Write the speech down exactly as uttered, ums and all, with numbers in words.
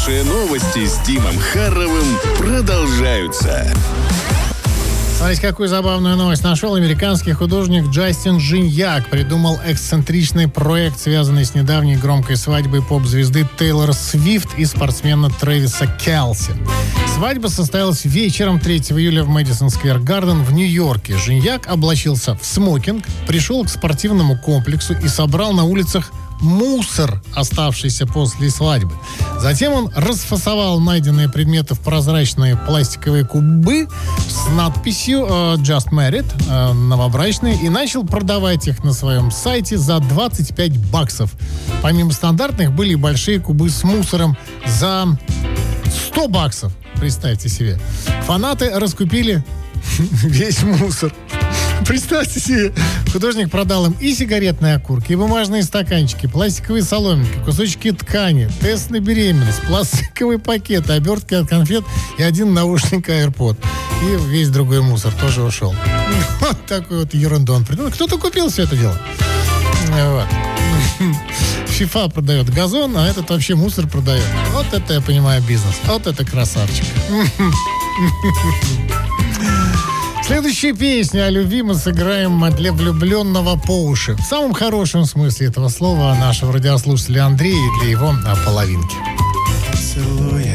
Хорошие новости с Димом Харровым продолжаются. Смотрите, какую забавную новость нашел. Американский художник Джастин Жиньяк придумал эксцентричный проект, связанный с недавней громкой свадьбой поп-звезды Тейлор Свифт и спортсмена Трэвиса Келси. Свадьба состоялась вечером третьего июля в Мэдисон Сквер Гарден в Нью-Йорке. Жиньяк облачился в смокинг, пришел к спортивному комплексу и собрал на улицах мусор, оставшийся после свадьбы. Затем он расфасовал найденные предметы в прозрачные пластиковые кубы с надписью «Just Married», э, новобрачные, и начал продавать их на своем сайте за двадцать пять баксов. Помимо стандартных были и большие кубы с мусором за сто баксов. Представьте себе. Фанаты раскупили весь мусор. Представьте себе, художник продал им и сигаретные окурки, и бумажные стаканчики, пластиковые соломинки, кусочки ткани, тест на беременность, пластиковые пакеты, обертки от конфет и один наушник AirPod. И весь другой мусор тоже ушел. Вот такую вот ерунду он придумал. Кто-то купил все это дело. Вот. ФИФА продает газон, а этот вообще мусор продает. Вот это я понимаю бизнес. Вот это красавчик. Следующая песня о любви мы сыграем для влюбленного по уши. В самом хорошем смысле этого слова нашего радиослушателя Андрея и для его половинки. Целуя